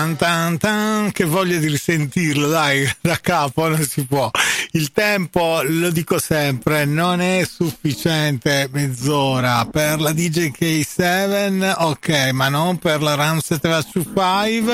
Tan tan, che voglia di risentirlo, dai, da capo non si può. Il tempo, lo dico sempre, non è sufficiente mezz'ora per la DJ K7, ok, ma non per la Ramstedt 5.